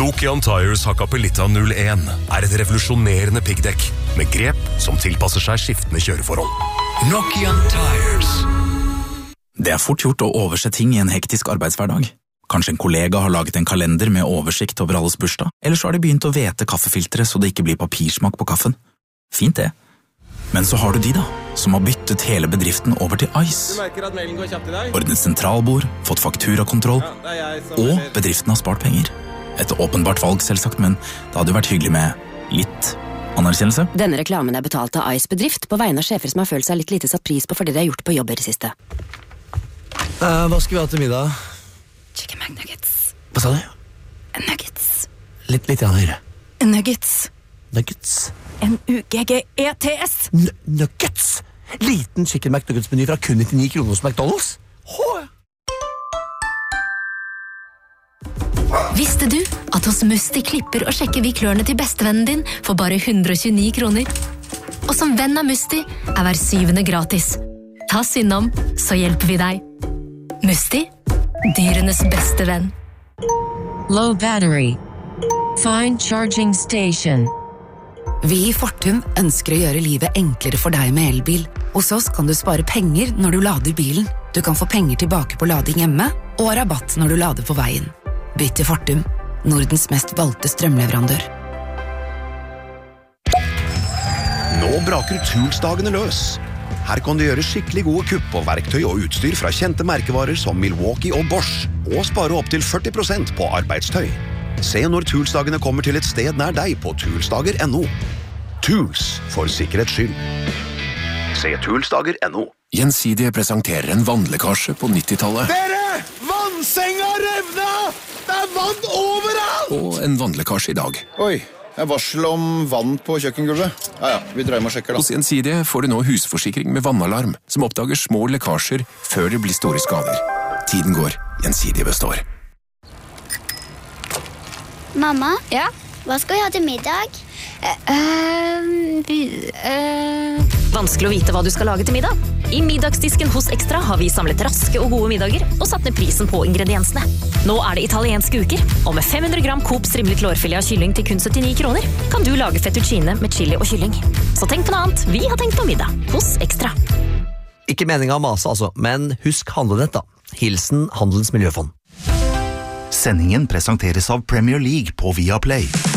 Nokian Tires Hakkapeliitta 01 et revolusjonerende piggdekk med grep som tilpasser seg skiftende kjøreforhold. Nokian Tires. Det fort gjort å overse ting i en hektisk arbeidshverdag. Kanskje en kollega har laget en kalender med oversikt over alles bursdag, eller så har de begynt å vete kaffefiltre så det ikke blir papirsmak på kaffen. Fint det. Men så har du de da, som har byttet hele bedriften over til Ice. Du merker at mailen går kjapt i dag? Ordnet sentralbord, fått fakturakontroll, og bedriften har spart penger. Et åpenbart valg selvsagt, men det hadde jo vært hyggelig med litt anerkjennelse. Denne reklamen er betalt av Ice bedrift på vegne av sjefer som har følt seg litt lite satt pris på fordi de har gjort på jobb i det siste. Hva skal vi ha til middag? Chicken McNuggets. Hva sa du? Nuggets. Litt høyere. Nuggets. Nuggets? N-U-G-G-E-T-S. Nuggets? Liten chicken McNuggets-meny fra kun 99 kroner hos McDonald's? Visste du at hos Musti klipper og sjekker vi klørne til bestevennen din for bare 129 kroner? Og som venn av Musti er hver 7. gratis. Ta oss innom, så hjelper vi deg. Musti, dyrenes beste venn. Low battery. Find charging station. Vi i Fortum ønsker å gjøre livet enklere for deg med elbil. Hos oss kan du spare penger når du lader bilen. Du kan få penger tilbake på lading hjemme, og rabatt når du lader på veien. Bytt til Fortum, Nordens mest valgte strømleverandør. Nå braker Toolsdagene løs. Her kan du gjøre skikkelig gode kupp på verktøy og utstyr fra kjente merkevarer som Milwaukee og Bosch, og spare opp til 40% på arbeidstøy. Se når Toolsdagene kommer til et sted nær deg på toolsdager.no. Tools, for sikkerhets skyld. Se toolsdager.no. Gjensidige presenterer en vannlekkasje på 90-tallet. Dere! Vannsenga revna! Det er vann overalt! Og en vannlekkasje i dag. Oi, en varsel om vann på kjøkkengulvet. Ja, vi dreier med og sjekker da. Hos Gjensidige får du nå husforsikring med vannalarm, som oppdager små lekkasjer før det blir store skader. Tiden går, Gjensidige består. Mamma? Ja? Hva skal vi ha til middag? Vanskelig å vite hva du skal lage til middag. I middagsdisken hos Extra har vi samlet raske og gode middager og satt ned prisen på ingrediensene. Nå er det italienske uker, og med 500 gram Coop strimlet lårfilet av kylling til kun 79 kroner kan du lage fettuccine med chili og kylling. Så tenk på noe annet. Vi har tenkt på middag hos Extra. Ikke meningen å mase altså, men husk handlenett da. Hilsen Handelens Miljøfond. Sendingen presenteres av Premier League på Viaplay.